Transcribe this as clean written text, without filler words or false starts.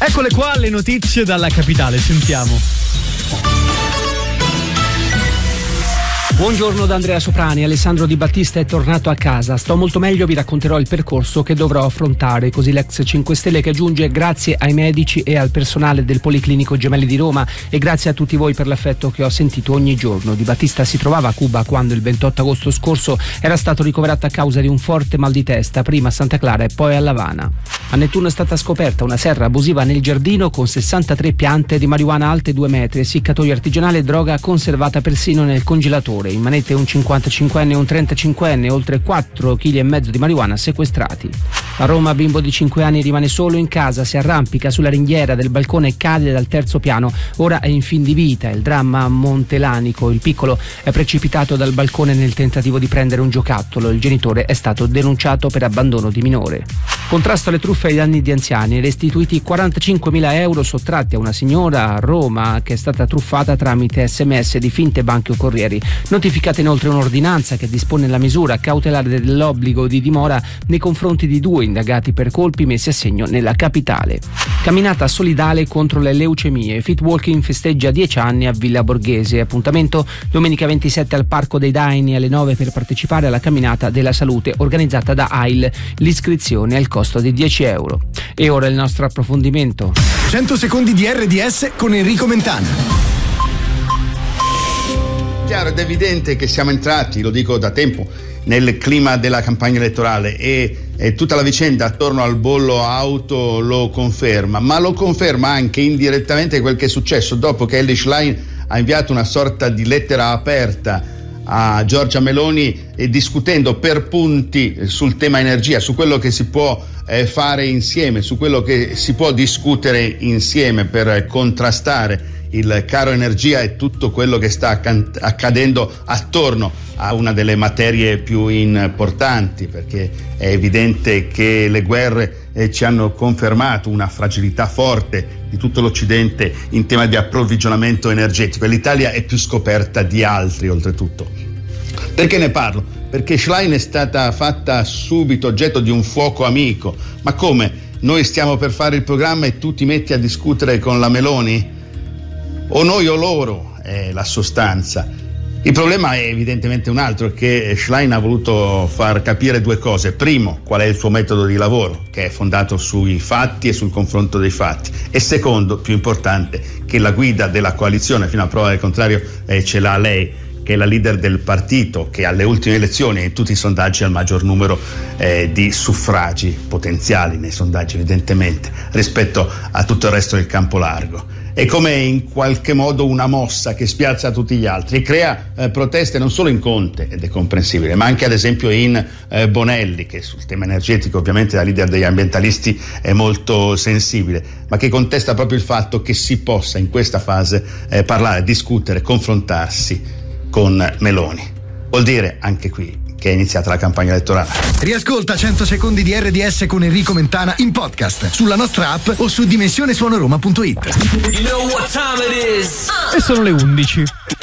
Eccole qua le notizie dalla capitale, sentiamo. Buongiorno da Andrea Soprani. Alessandro Di Battista è tornato a casa. Sto molto meglio, vi racconterò il percorso che dovrò affrontare. Così l'ex 5 Stelle che aggiunge: grazie ai medici e al personale del Policlinico Gemelli di Roma e grazie a tutti voi per l'affetto che ho sentito ogni giorno. Di Battista si trovava a Cuba quando il 28 agosto scorso era stato ricoverato a causa di un forte mal di testa, prima a Santa Clara e poi a L'Avana. A Nettuno è stata scoperta una serra abusiva nel giardino con 63 piante di marijuana alte 2 metri, essiccatoio artigianale e droga conservata persino nel congelatore. In manette un 55enne e un 35enne, oltre 4,5 kg di marijuana sequestrati. A Roma bimbo di 5 anni rimane solo in casa, si arrampica sulla ringhiera del balcone e cade dal 3° piano. Ora è in fin di vita. Il dramma a Montelanico. Il piccolo è precipitato dal balcone nel tentativo di prendere un giocattolo. Il genitore è stato denunciato per abbandono di minore. Contrasto alle truffe ai danni di anziani. Restituiti 45.000 euro sottratti a una signora a Roma che è stata truffata tramite SMS di finte banche o corrieri. Notificata inoltre un'ordinanza che dispone la misura cautelare dell'obbligo di dimora nei confronti di 2 indagati per colpi messi a segno nella capitale. Camminata solidale contro le leucemie. Fit Walking festeggia 10 anni a Villa Borghese. Appuntamento domenica 27 al Parco dei Daini alle 9 per partecipare alla camminata della salute organizzata da AIL. L'iscrizione è al costo di 10 euro. E ora il nostro approfondimento. 100 secondi di RDS con Enrico Mentana. Chiaro ed evidente che siamo entrati, lo dico da tempo, nel clima della campagna elettorale e tutta la vicenda attorno al bollo auto lo conferma, ma lo conferma anche indirettamente quel che è successo dopo che Elly Schlein ha inviato una sorta di lettera aperta a Giorgia Meloni discutendo per punti sul tema energia, su quello che si può fare insieme, su quello che si può discutere insieme per contrastare il caro energia e tutto quello che sta accadendo attorno a una delle materie più importanti, perché è evidente che le guerre ci hanno confermato una fragilità forte di tutto l'Occidente in tema di approvvigionamento energetico e l'Italia è più scoperta di altri oltretutto. Perché ne parlo? Perché Schlein è stata fatta subito oggetto di un fuoco amico. Ma come? Noi stiamo per fare il programma e tu ti metti a discutere con la Meloni? O noi o loro è la sostanza. Il problema è evidentemente un altro, che Schlein ha voluto far capire 2 cose. Primo, qual è il suo metodo di lavoro, che è fondato sui fatti e sul confronto dei fatti. E secondo, più importante, che la guida della coalizione, fino a prova del contrario, ce l'ha lei, che è la leader del partito, che alle ultime elezioni e in tutti i sondaggi ha il maggior numero di suffragi potenziali nei sondaggi, evidentemente, rispetto a tutto il resto del campo largo. È come in qualche modo una mossa che spiazza tutti gli altri e crea proteste non solo in Conte, ed è comprensibile, ma anche ad esempio in Bonelli, che sul tema energetico ovviamente la leader degli ambientalisti è molto sensibile, ma che contesta proprio il fatto che si possa in questa fase parlare, discutere, confrontarsi con Meloni. Vuol dire anche qui che è iniziata la campagna elettorale. Riascolta 100 secondi di RDS con Enrico Mentana in podcast sulla nostra app o su dimensionesuonoroma.it. E sono le 11.